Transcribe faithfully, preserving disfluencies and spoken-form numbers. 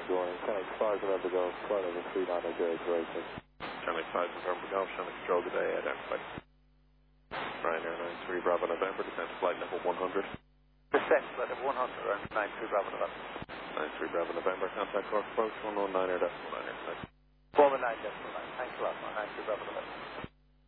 going. Channel five November Golf, flight over three nine zero zero six. Channel five November Golf, Channel Control, good day, identified. Ryanair nine three Bravo November, descent to flight level one hundred. Descent flight level one hundred, around nine three Bravo November. nine three Bravo November, contact Cork approach one one nine er decimal nine er. one one nine decimal nine, thanks a lot, nine three Bravo November.